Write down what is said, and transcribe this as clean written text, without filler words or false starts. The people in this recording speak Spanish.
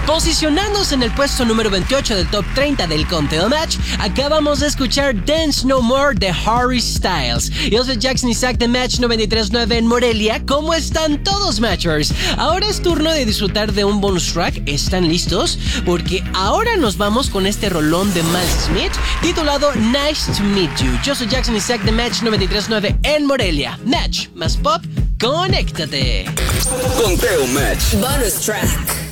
Posicionándose en el puesto número 28 del top 30 del conteo Match, acabamos de escuchar Dance No More de Harry Styles. Yo soy Jackson Isaac de Match 93.9 en Morelia. ¿Cómo están todos, Matchers? Ahora es turno de disfrutar de un bonus track. ¿Están listos? Porque ahora nos vamos con este rolón de Miles Smith titulado Nice to Meet You. Yo soy Jackson Isaac de Match 93.9 en Morelia. Match más pop, conéctate. Conteo Match. Bonus track.